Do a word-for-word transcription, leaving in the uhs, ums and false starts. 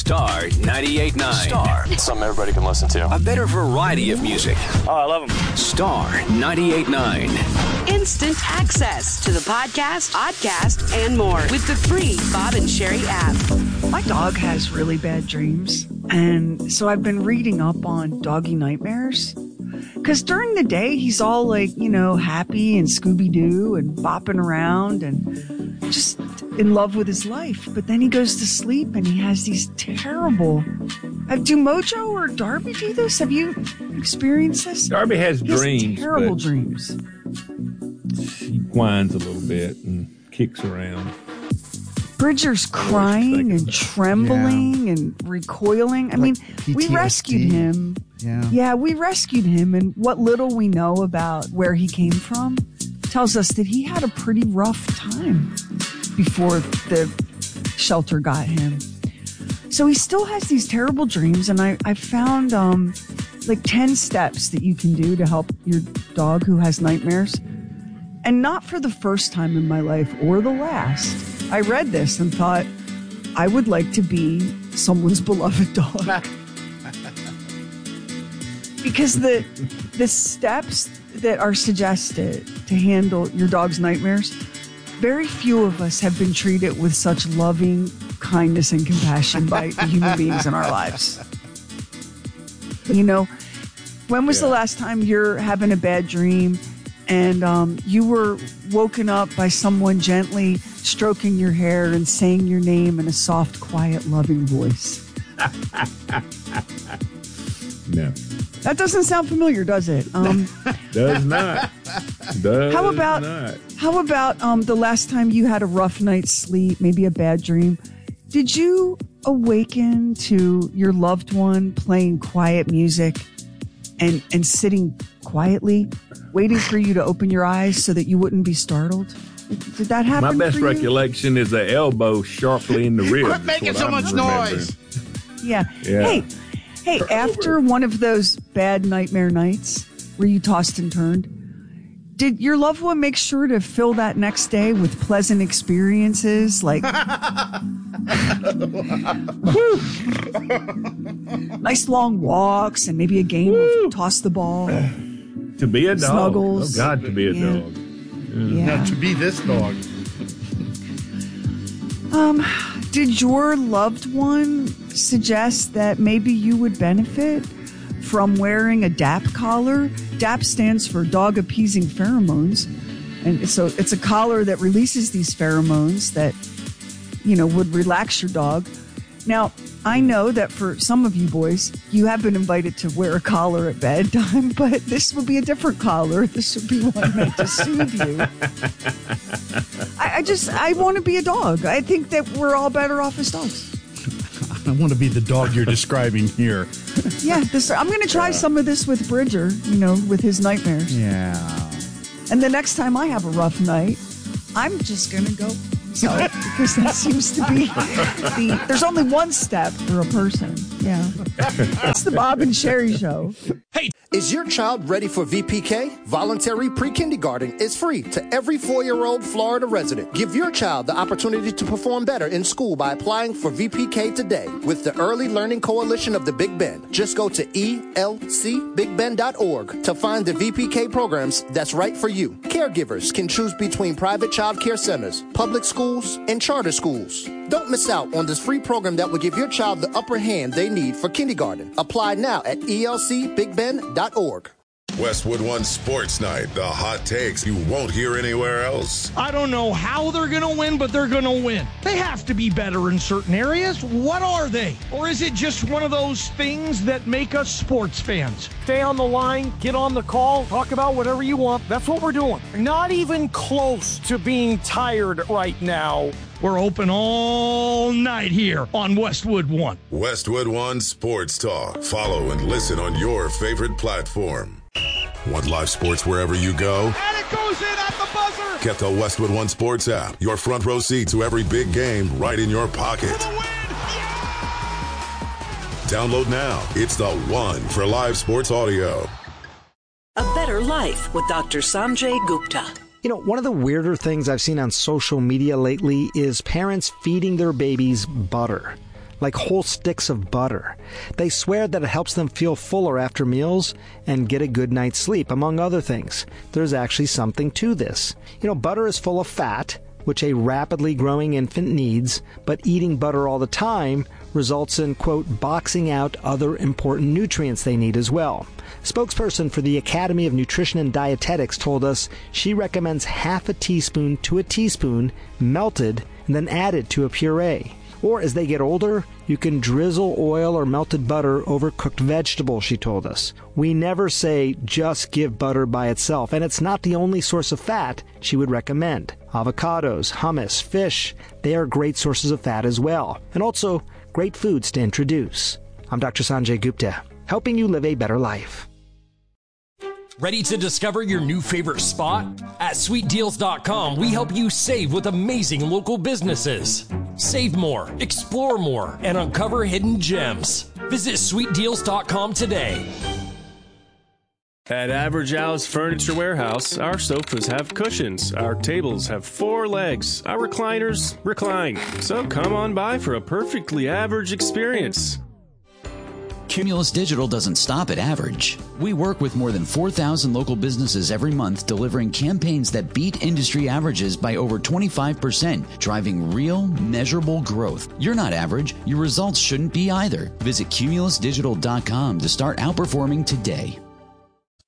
Star ninety-eight point nine. Star. It's something everybody can listen to. A better variety of music. Oh, I love them. Star ninety-eight point nine. Instant access to the podcast, podcast, and more with the free Bob and Sherry app. My dog has really bad dreams, and so I've been reading up on doggy nightmares. Because during the day, he's all like, you know, happy and Scooby-Doo and bopping around and just in love with his life. But then he goes to sleep and he has these terrible... Uh, do Mojo or Darby do this? Have you experienced this? Darby has he dreams. Has terrible dreams. She whines a little bit and kicks around. Bridger's crying and trembling Yeah. and recoiling. I Like mean, P T S D. we rescued him. Yeah. Yeah, we rescued him, and what little we know about where he came from tells us that he had a pretty rough time before the shelter got him. So he still has these terrible dreams, and I, I found um, like ten steps that you can do to help your dog who has nightmares. And not for the first time in my life or the last. I read this and thought, I would like to be someone's beloved dog. Because the the steps that are suggested to handle your dog's nightmares, very few of us have been treated with such loving kindness and compassion by the human beings in our lives. You know, when was Yeah. the last time you're having a bad dream and um, you were woken up by someone gently stroking your hair and saying your name in a soft, quiet, loving voice? No. That doesn't sound familiar, does it? Um, Does not. Does how about not. how about um, the last time you had a rough night's sleep, maybe a bad dream? Did you awaken to your loved one playing quiet music and and sitting quietly, waiting for you to open your eyes so that you wouldn't be startled? Did that happen? My best for you? recollection is the elbow sharply in the ribs. Quit making That's so what much I'm remembering. noise. Yeah. Yeah. Hey, hey, after one of those bad nightmare nights where you tossed and turned, did your loved one make sure to fill that next day with pleasant experiences like nice long walks and maybe a game of toss the ball? To be a dog. Snuggles. Oh, God, to be a Yeah. dog. Yeah. Now, to be this dog. Um, did your loved one suggest that maybe you would benefit from wearing a D A P collar? D A P stands for dog appeasing pheromones. And so it's a collar that releases these pheromones that, you know, would relax your dog. Now, I know that for some of you boys, you have been invited to wear a collar at bedtime, but this would be a different collar. This would be one meant to soothe you. I, I just, I want to be a dog. I think that we're all better off as dogs. I want to be the dog you're describing here. Yeah, this, I'm going to try some of this with Bridger, you know, with his nightmares. Yeah. And the next time I have a rough night, I'm just going to go myself because that seems to be the, there's only one step for a person. Yeah. It's the Bob and Sherry Show. Hey, is your child ready for V P K? Voluntary pre-kindergarten is free to every four-year-old Florida resident. Give your child the opportunity to perform better in school by applying for V P K today with the Early Learning Coalition of the Big Bend. Just go to E L C big bend dot org to find the V P K programs that's right for you. Caregivers can choose between private child care centers, public schools, and charter schools. Don't miss out on this free program that will give your child the upper hand they need for kindergarten. Apply now at E L C big bend dot org. Westwood One Sports Night. The hot takes you won't hear anywhere else. I don't know how they're going to win, but they're going to win. They have to be better in certain areas. What are they? Or is it just one of those things that make us sports fans? Stay on the line, get on the call, talk about whatever you want. That's what we're doing. Not even close to being tired right now. We're open all night here on Westwood One. Westwood One Sports Talk. Follow and listen on your favorite platform. Want live sports wherever you go? And it goes in at the buzzer. Get the Westwood One Sports app. Your front row seat to every big game right in your pocket. For the win. Yeah! Download now. It's the one for live sports audio. A Better Life with Doctor Sanjay Gupta. You know, one of the weirder things I've seen on social media lately is parents feeding their babies butter. like whole sticks of butter. They swear that it helps them feel fuller after meals and get a good night's sleep, among other things. There's actually something to this. You know, butter is full of fat, which a rapidly growing infant needs, but eating butter all the time results in, quote, boxing out other important nutrients they need as well. Spokesperson for the Academy of Nutrition and Dietetics told us she recommends half a teaspoon to a teaspoon melted and then added to a puree. Or as they get older, you can drizzle oil or melted butter over cooked vegetables, she told us. We never say just give butter by itself, and it's not the only source of fat she would recommend. Avocados, hummus, fish, they are great sources of fat as well, and also great foods to introduce. I'm Doctor Sanjay Gupta, helping you live a better life. Ready to discover your new favorite spot? At sweet deals dot com, we help you save with amazing local businesses. Save more, explore more, and uncover hidden gems. Visit sweet deals dot com today. At Average Al's Furniture Warehouse, our sofas have cushions, our tables have four legs, our recliners recline. So come on by for a perfectly average experience. Cumulus Digital doesn't stop at average. We work with more than four thousand local businesses every month, delivering campaigns that beat industry averages by over twenty-five percent, driving real, measurable growth. You're not average. Your results shouldn't be either. Visit cumulus digital dot com to start outperforming today.